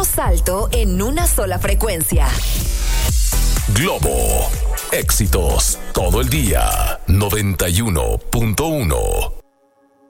más alto en una sola frecuencia. Globo. Éxitos todo el día. 91.1.